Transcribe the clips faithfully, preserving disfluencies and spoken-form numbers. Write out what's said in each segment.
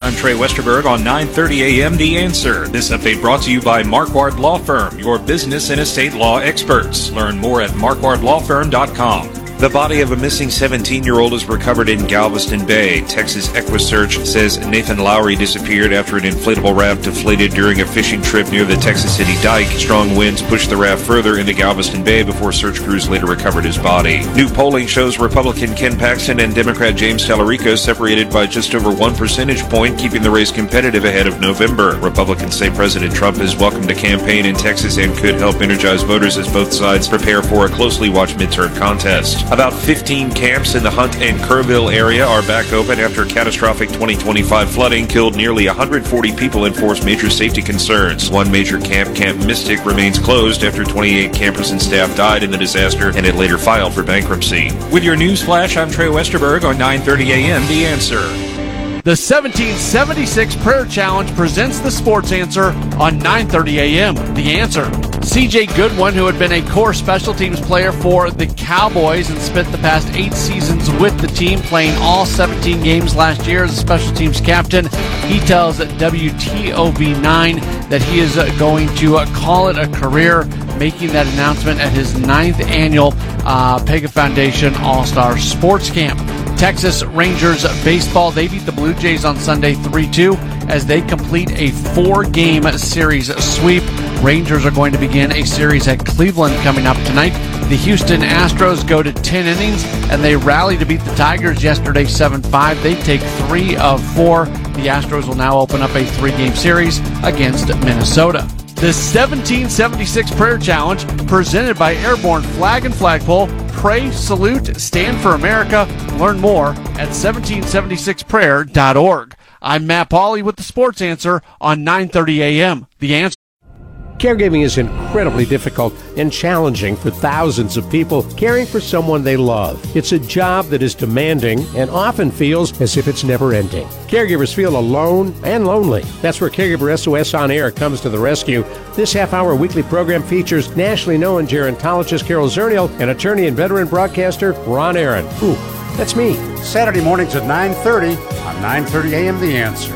I'm Trey Westerberg on nine thirty a.m. The Answer. This update brought to you by Marquardt Law Firm, your business and estate law experts. Learn more at marquardt law firm dot com. The body of a missing seventeen-year-old is recovered in Galveston Bay. Texas EquiSearch says Nathan Lowry disappeared after an inflatable raft deflated during a fishing trip near the Texas City Dike. Strong winds pushed the raft further into Galveston Bay before search crews later recovered his body. New polling shows Republican Ken Paxton and Democrat James Tallarico separated by just over one percentage point, keeping the race competitive ahead of November. Republicans say President Trump is welcome to campaign in Texas and could help energize voters as both sides prepare for a closely watched midterm contest. About fifteen camps in the Hunt and Kerrville area are back open after catastrophic twenty twenty-five flooding killed nearly one hundred forty people and forced major safety concerns. One major camp, Camp Mystic, remains closed after twenty-eight campers and staff died in the disaster, and it later filed for bankruptcy. With your news flash, I'm Trey Westerberg on nine thirty a.m. The Answer. The seventeen seventy-six Prayer Challenge presents the Sports Answer on nine thirty a.m. The Answer. C J Goodwin, who had been a core special teams player for the Cowboys and spent the past eight seasons with the team, playing all seventeen games last year as a special teams captain, he tells W T O V nine that he is going to call it a career, making that announcement at his ninth annual uh, Pega Foundation All-Star Sports Camp. Texas Rangers baseball, they beat the Blue Jays on Sunday three two as they complete a four-game series sweep. Rangers are going to begin a series at Cleveland coming up tonight. The Houston Astros go to ten innings, and they rally to beat the Tigers yesterday seven five. They take three of four. The Astros will now open up a three-game series against Minnesota. The seventeen seventy-six Prayer Challenge, presented by Airborne Flag and Flagpole. Pray, salute, stand for America. Learn more at seventeen seventy-six prayer dot org. I'm Matt Pauley with the Sports Answer on nine thirty a.m. The Answer. Caregiving is incredibly difficult and challenging for thousands of people caring for someone they love. It's a job that is demanding and often feels as if it's never ending. Caregivers feel alone and lonely. That's where Caregiver S O S On Air comes to the rescue. This half-hour weekly program features nationally known gerontologist Carol Zernial and attorney and veteran broadcaster Ron Aaron. Ooh, that's me. Saturday mornings at nine thirty on nine thirty a.m. The Answer.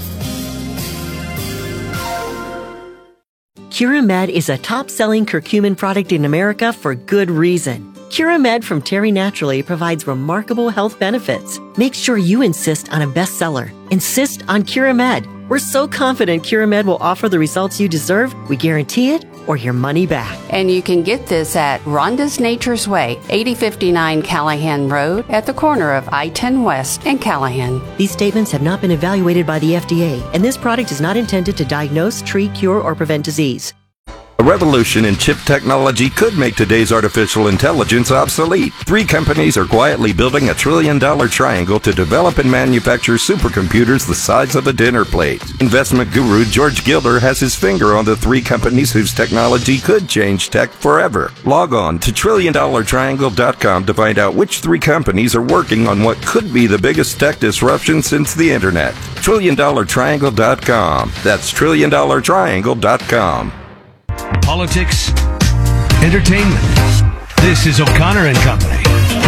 Curamed is a top-selling curcumin product in America for good reason. Curamed from Terry Naturally provides remarkable health benefits. Make sure you insist on a bestseller. Insist on Curamed. We're so confident Curamed will offer the results you deserve, we guarantee it, or your money back. And you can get this at Rhonda's Nature's Way, eighty fifty-nine Callahan Road, at the corner of I ten West and Callahan. These statements have not been evaluated by the F D A, and this product is not intended to diagnose, treat, cure, or prevent disease. A revolution in chip technology could make today's artificial intelligence obsolete. Three companies are quietly building a trillion-dollar triangle to develop and manufacture supercomputers the size of a dinner plate. Investment guru George Gilder has his finger on the three companies whose technology could change tech forever. Log on to trillion dollar triangle dot com to find out which three companies are working on what could be the biggest tech disruption since the internet. trillion dollar triangle dot com. That's trillion dollar triangle dot com. Politics, entertainment. This is O'Connor and Company.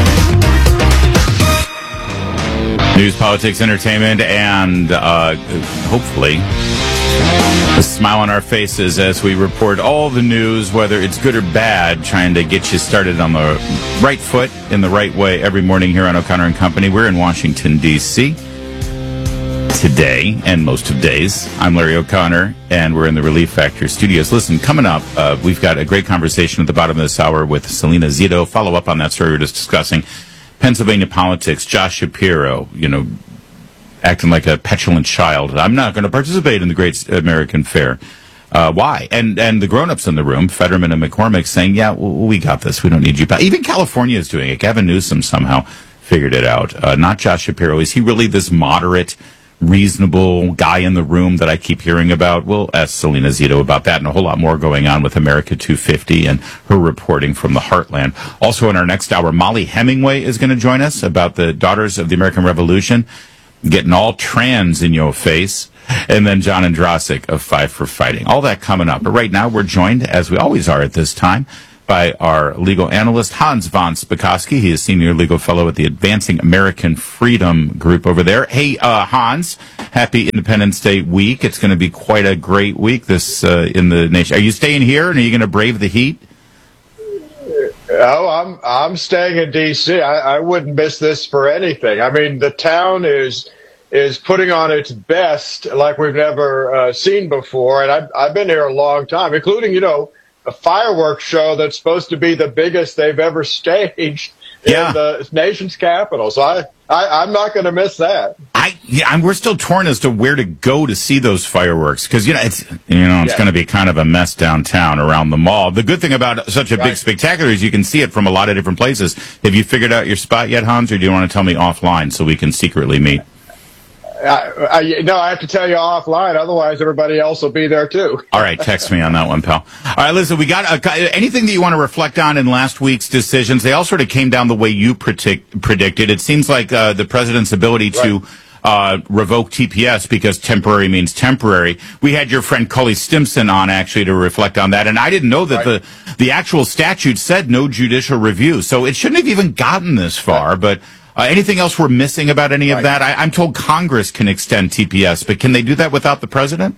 News, politics, entertainment, and uh, hopefully a smile on our faces as we report all the news, whether it's good or bad, trying to get you started on the right foot in the right way every morning here on O'Connor and Company. We're in Washington, D C today and most of days. I'm Larry O'Connor, and we're in the Relief Factor studios. Listen, coming up, uh, we've got a great conversation at the bottom of this hour with Selena Zito. Follow up on that story we were just discussing. Pennsylvania politics, Josh Shapiro, you know, acting like a petulant child. I'm not going to participate in the Great American Fair. Uh, why? And and the grown-ups in the room, Fetterman and McCormick, saying, yeah, well, we got this. We don't need you back. Even California is doing it. Gavin Newsom somehow figured it out. Uh, not Josh Shapiro. Is he really this moderate, reasonable guy in the room that I keep hearing about? We'll ask Selena Zito about that and a whole lot more going on with America two fifty and her reporting from the heartland. Also in our next hour, Molly Hemingway is going to join us about the Daughters of the American Revolution, getting all trans in your face. And then John Andrasik of Five for Fighting. All that coming up. But right now we're joined, as we always are at this time, by our legal analyst, Hans von Spakovsky. He is Senior Legal Fellow at the Advancing American Freedom Group over there. Hey, uh, Hans, happy Independence Day week. It's going to be quite a great week this uh, in the nation. Are you staying here, and are you going to brave the heat? Oh, I'm I'm staying in D C. I, I wouldn't miss this for anything. I mean, the town is is putting on its best like we've never uh, seen before, and I've I've been here a long time, including, you know, a fireworks show that's supposed to be the biggest they've ever staged yeah. in the nation's capital. So I, I I'm not going to miss that. I yeah, I'm, we're still torn as to where to go to see those fireworks, because you know it's you know it's yeah. going to be kind of a mess downtown around the mall. The good thing about such a right. big spectacular is you can see it from a lot of different places. Have you figured out your spot yet, Hans, or do you want to tell me offline so we can secretly meet? I, I, no, I have to tell you offline. Otherwise, everybody else will be there too. All right, text me on that one, pal. All right, listen, we got a, anything that you want to reflect on in last week's decisions? They all sort of came down the way you predict, predicted. It seems like uh, the president's ability right. to uh, revoke T P S because temporary means temporary. We had your friend Cully Stimson on actually to reflect on that, and I didn't know that right. the the actual statute said no judicial review, so it shouldn't have even gotten this far, right. but. Uh, anything else we're missing about any of right. that? I, I'm told Congress can extend T P S, but can they do that without the president?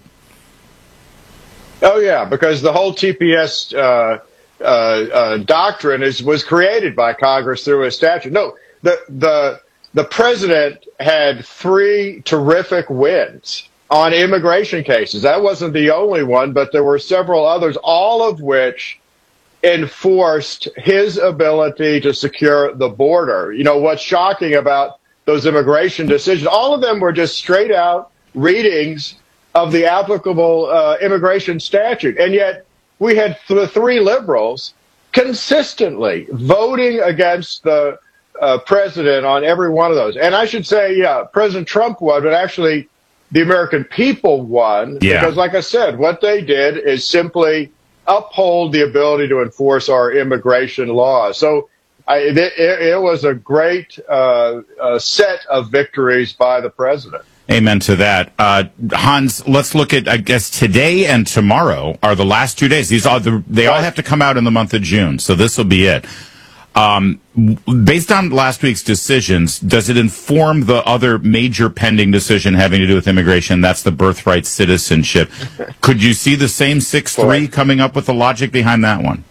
Oh, yeah, because the whole T P S uh, uh, uh, doctrine is was created by Congress through a statute. No, the the the president had three terrific wins on immigration cases. That wasn't the only one, but there were several others, all of which enforced his ability to secure the border. You know, what's shocking about those immigration decisions, all of them were just straight out readings of the applicable uh, immigration statute. And yet we had the three liberals consistently voting against the uh, president on every one of those. And I should say, yeah, President Trump won, but actually the American people won. Yeah. Because like I said, what they did is simply uphold the ability to enforce our immigration laws. So I, it, it was a great uh, uh, set of victories by the president. Amen to that. Uh, Hans, let's look at, I guess, today and tomorrow are the last two days. These are the, they all have to come out in the month of June, so this will be it. Um, based on last week's decisions, does it inform the other major pending decision having to do with immigration? That's the birthright citizenship. Could you see the same six three coming up with the logic behind that one?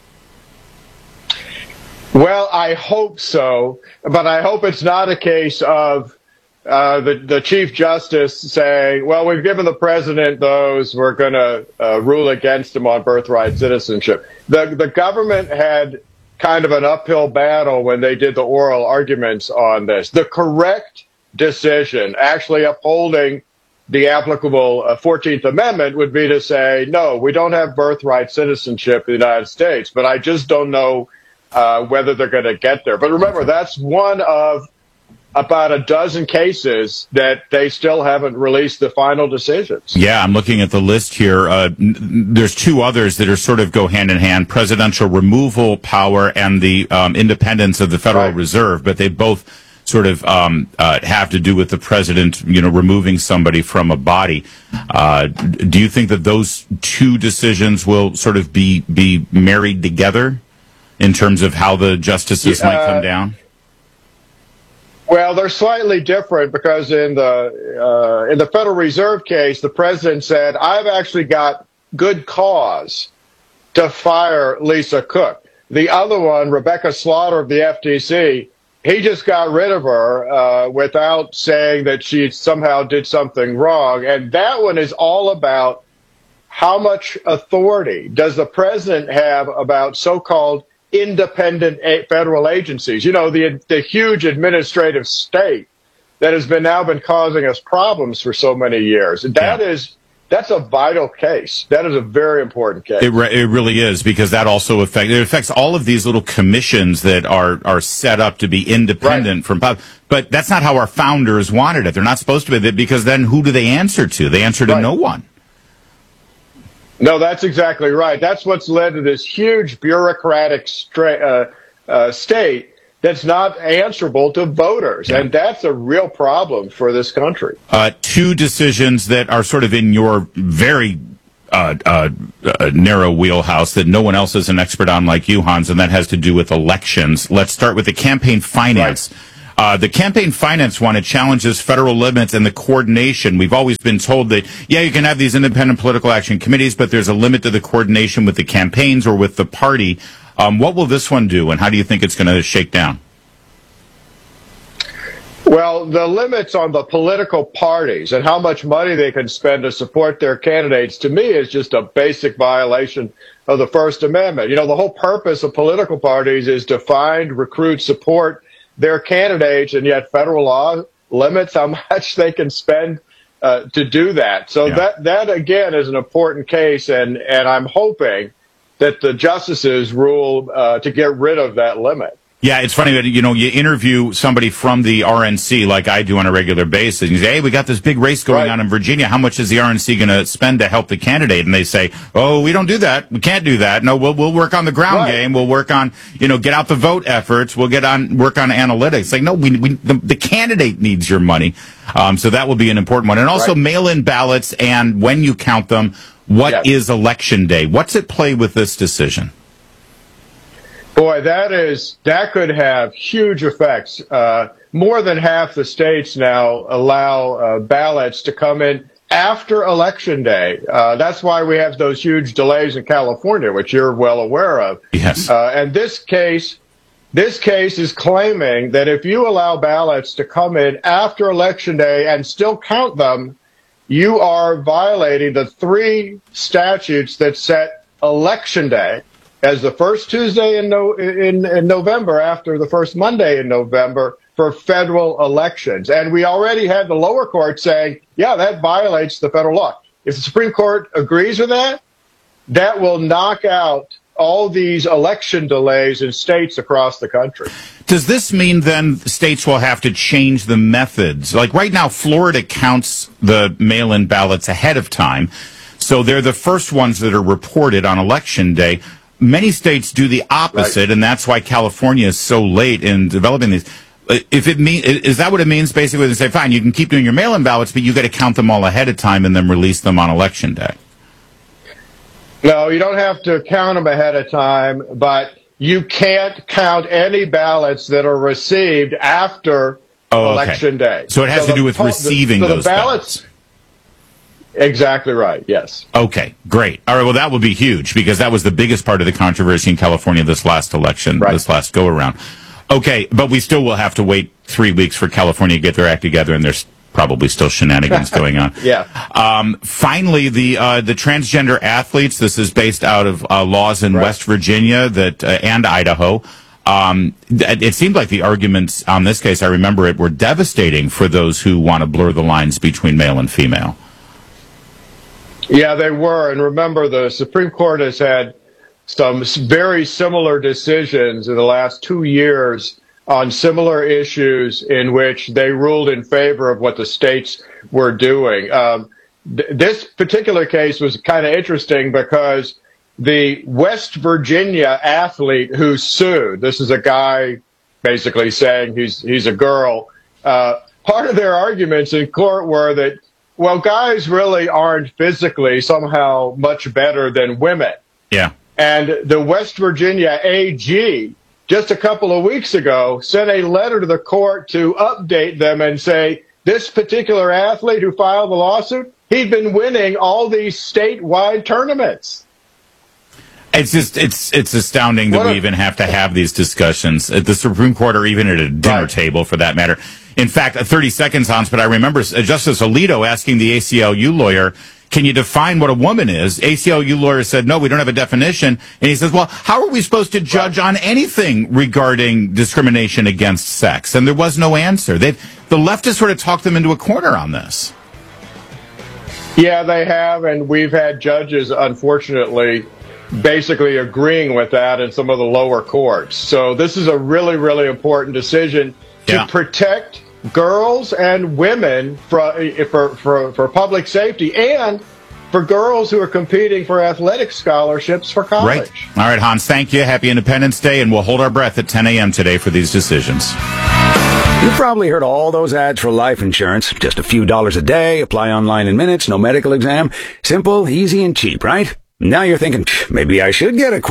Well, I hope so, but I hope it's not a case of uh, the, the Chief Justice saying, well, we've given the president those, we're going to uh, rule against him on birthright citizenship. The, the government had kind of an uphill battle when they did the oral arguments on this. The correct decision, actually upholding the applicable uh, fourteenth Amendment, would be to say, no, we don't have birthright citizenship in the United States, but I just don't know uh, whether they're going to get there. But remember, that's one of about a dozen cases that they still haven't released the final decisions. Yeah, I'm looking at the list here. Uh, n- there's two others that are sort of go hand in hand, presidential removal power and the um, independence of the Federal right. Reserve, but they both sort of um, uh, have to do with the president, you know, removing somebody from a body. Uh, do you think that those two decisions will sort of be, be married together in terms of how the justices yeah, might come down? Well, they're slightly different because in the uh, in the Federal Reserve case, the president said, I've actually got good cause to fire Lisa Cook. The other one, Rebecca Slaughter of the F T C, he just got rid of her uh, without saying that she somehow did something wrong. And that one is all about how much authority does the president have about so-called independent federal agencies, you know, the the huge administrative state that has been now been causing us problems for so many years. That yeah. is that's a vital case. That is a very important case. It re- it really is, because that also affects it affects all of these little commissions that are are set up to be independent right. from. But that's not how our founders wanted it. They're not supposed to be, because then who do they answer to? They answer to right. no one. No, that's exactly right. That's what's led to this huge bureaucratic stra- uh, uh, state that's not answerable to voters. Yeah. And that's a real problem for this country. Uh, two decisions that are sort of in your very uh, uh, uh, narrow wheelhouse that no one else is an expert on like you, Hans, and that has to do with elections. Let's start with the campaign finance. Right. Uh, the campaign finance one, it challenges federal limits and the coordination. We've always been told that, yeah, you can have these independent political action committees, but there's a limit to the coordination with the campaigns or with the party. Um, what will this one do, and how do you think it's going to shake down? Well, the limits on the political parties and how much money they can spend to support their candidates, to me, is just a basic violation of the First Amendment. You know, the whole purpose of political parties is to find, recruit, support their candidates, and yet federal law limits how much they can spend uh, to do that. So yeah. that, that, again, is an important case, and, and I'm hoping that the justices rule uh, to get rid of that limit. Yeah, it's funny that, you know, you interview somebody from the R N C like I do on a regular basis, and you say, hey, we got this big race going right. on in Virginia. How much is the R N C going to spend to help the candidate? And they say, oh, we don't do that. We can't do that. No, we'll we'll work on the ground right. game. We'll work on, you know, get out the vote efforts. We'll get on work on analytics. Like, no, we, we the, the candidate needs your money. Um, so that will be an important one. And also right. mail-in ballots, and when you count them, what yes. is election day? What's at play with this decision? Boy, that is that could have huge effects. Uh, more than half the states now allow uh, ballots to come in after Election Day. Uh, that's why we have those huge delays in California, which you're well aware of. Yes. Uh, and this case, this case is claiming that if you allow ballots to come in after Election Day and still count them, you are violating the three statutes that set Election Day as the first Tuesday in, no, in, in November after the first Monday in November for federal elections. And we already had the lower court saying, yeah, that violates the federal law. If the Supreme Court agrees with that, that will knock out all these election delays in states across the country. Does this mean then states will have to change the methods? Like right now, Florida counts the mail-in ballots ahead of time, so they're the first ones that are reported on Election Day. Many states do the opposite, right. and that's why California is so late in developing these. If it mean, is that what it means? Basically, they say, fine, you can keep doing your mail-in ballots, but you got to count them all ahead of time and then release them on Election Day. No, you don't have to count them ahead of time, but you can't count any ballots that are received after oh, Election okay. Day. So it has so to do with receiving the, so those the ballots. ballots. Exactly right, yes. Okay, great. All right, well, that would be huge because that was the biggest part of the controversy in California this last election, right. this last go-around. Okay, but we still will have to wait three weeks for California to get their act together, and there's probably still shenanigans going on. Yeah. Um, finally, the uh, the transgender athletes, this is based out of uh, laws in right. West Virginia that uh, and Idaho. Um, it seemed like the arguments on this case, I remember it, were devastating for those who want to blur the lines between male and female. Yeah, they were. And remember, the Supreme Court has had some very similar decisions in the last two years on similar issues in which they ruled in favor of what the states were doing. Um, th- this particular case was kind of interesting because the West Virginia athlete who sued, this is a guy basically saying he's, he's a girl, uh, part of their arguments in court were that, well, guys really aren't physically somehow much better than women. Yeah. And the West Virginia A G, just a couple of weeks ago, sent a letter to the court to update them and say, this particular athlete who filed the lawsuit, he'd been winning all these statewide tournaments. It's just, it's it's astounding that what we a, even have to have these discussions at the Supreme Court or even at a dinner right. table for that matter. In fact, thirty seconds, Hans, but I remember Justice Alito asking the A C L U lawyer, can you define what a woman is? A C L U lawyer said, no, we don't have a definition. And he says, well, how are we supposed to judge on anything regarding discrimination against sex? And there was no answer. They, the leftists sort of talked them into a corner on this. Yeah, they have. And we've had judges, unfortunately, basically agreeing with that in some of the lower courts. So this is a really, really important decision to yeah. protect girls and women for, for for for public safety and for girls who are competing for athletic scholarships for college. Right. All right, Hans, thank you. Happy Independence Day, and we'll hold our breath at ten a.m. today for these decisions. You've probably heard all those ads for life insurance. Just a few dollars a day, apply online in minutes, no medical exam. Simple, easy, and cheap, right? Now you're thinking, maybe I should get a quote.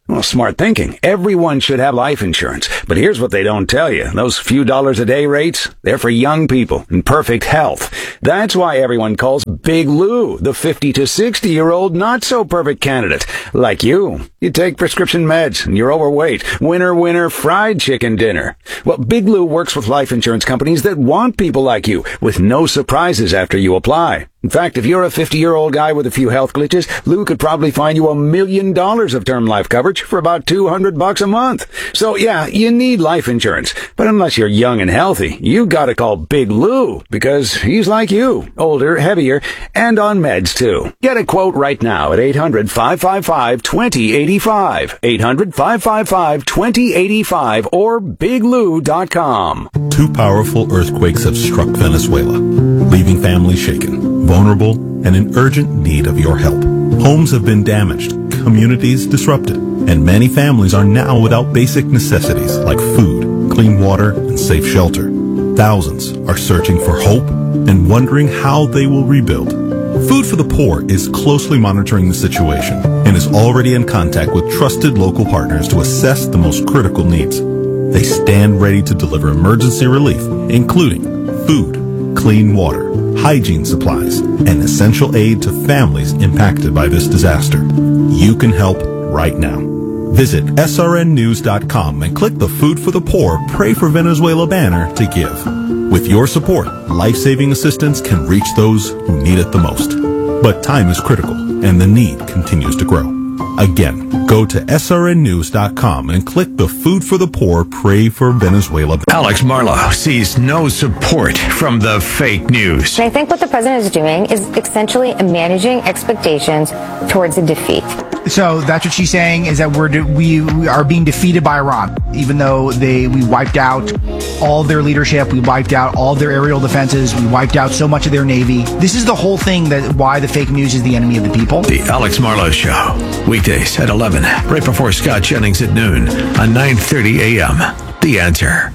Well, smart thinking. Everyone should have life insurance. But here's what they don't tell you. Those few dollars a day rates, they're for young people in perfect health. That's why everyone calls Big Lou the fifty to sixty year old not so perfect candidate. Like you. You take prescription meds and you're overweight. Winner, winner, fried chicken dinner. Well, Big Lou works with life insurance companies that want people like you with no surprises after you apply. In fact, if you're a fifty-year-old guy with a few health glitches, Lou could probably find you a million dollars of term life coverage for about two hundred bucks a month. So yeah, you need life insurance. But unless you're young and healthy, you gotta call Big Lou because he's like you. Older, heavier, and on meds too. Get a quote right now at eight hundred, five five five, two zero eight five. eight hundred, five five five, two zero eight five or big lou dot com. Two powerful earthquakes have struck Venezuela, leaving families shaken, vulnerable, and in urgent need of your help. Homes have been damaged, communities disrupted, and many families are now without basic necessities like food, clean water, and safe shelter. Thousands are searching for hope and wondering how they will rebuild. Food for the Poor is closely monitoring the situation and is already in contact with trusted local partners to assess the most critical needs. They stand ready to deliver emergency relief, including food, clean water, hygiene supplies, and essential aid to families impacted by this disaster. You can help right now. Visit S R N news dot com and click the Food for the Poor Pray for Venezuela banner to give. With your support, life-saving assistance can reach those who need it the most. But time is critical, and the need continues to grow. Again, go to S R N news dot com and click the Food for the Poor Pray for Venezuela. Alex Marlow sees no support from the fake news. And I think what the president is doing is essentially managing expectations towards a defeat. So that's what she's saying, is that we're de- we, we are being defeated by Iran, even though they we wiped out all their leadership, we wiped out all their aerial defenses, we wiped out so much of their navy. This is the whole thing, that why the fake news is the enemy of the people. The Alex Marlow Show, weekdays at eleven, right before Scott Jennings at noon on nine thirty a.m. The Answer.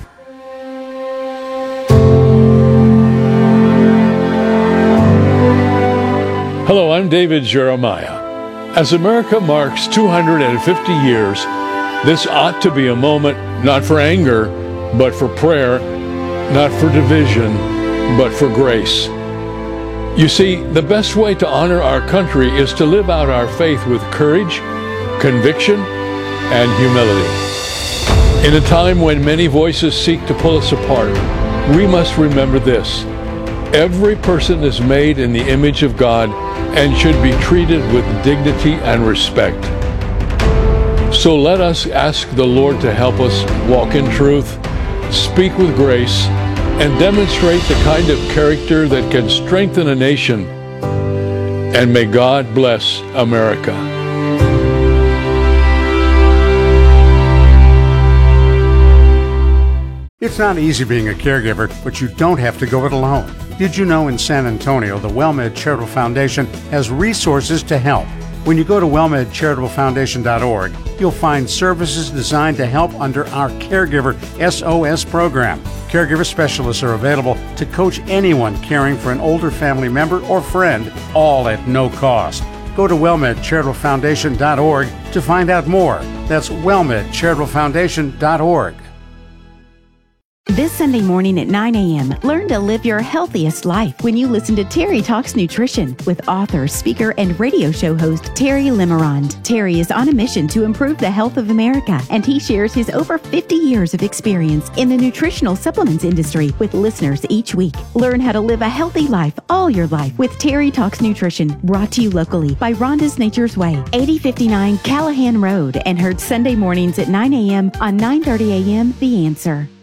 Hello, I'm David Jeremiah. As America marks two hundred fifty years, this ought to be a moment not for anger, but for prayer, not for division, but for grace. You see, the best way to honor our country is to live out our faith with courage, conviction, and humility. In a time when many voices seek to pull us apart, we must remember this: every person is made in the image of God and should be treated with dignity and respect. So let us ask the Lord to help us walk in truth, speak with grace, and demonstrate the kind of character that can strengthen a nation. And may God bless America. It's not easy being a caregiver, but you don't have to go it alone. Did you know in San Antonio, the WellMed Charitable Foundation has resources to help? When you go to well med charitable foundation dot org, you'll find services designed to help under our Caregiver S O S program. Caregiver specialists are available to coach anyone caring for an older family member or friend, all at no cost. Go to well med charitable foundation dot org to find out more. That's well med charitable foundation dot org. This Sunday morning at nine a.m., learn to live your healthiest life when you listen to Terry Talks Nutrition with author, speaker, and radio show host Terry Limerond. Terry is on a mission to improve the health of America, and he shares his over fifty years of experience in the nutritional supplements industry with listeners each week. Learn how to live a healthy life all your life with Terry Talks Nutrition, brought to you locally by Rhonda's Nature's Way, eighty fifty-nine Callahan Road, and heard Sunday mornings at nine a.m. on nine thirty a.m. The Answer.